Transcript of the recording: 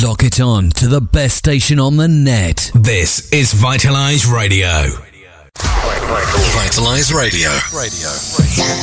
Lock it on to the best station on the net. This is Vitalize Radio. Vitalize Radio.